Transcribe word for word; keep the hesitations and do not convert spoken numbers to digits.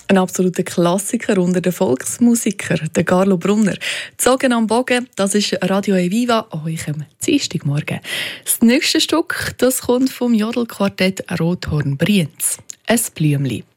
Ein absoluter Klassiker unter den Volksmusikern, der Carlo Brunner. «Zogen am Bogen», das ist Radio Eviva an euch am Dienstagmorgen. Das nächste Stück das kommt vom Jodelquartett Rothorn Brienz. «Es Blümli».